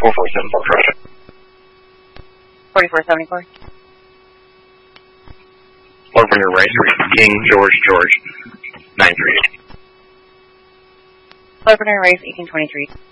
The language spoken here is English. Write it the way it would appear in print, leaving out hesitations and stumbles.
4474 Russia. 4474. California Rice, King George 938. California Rice, 1823.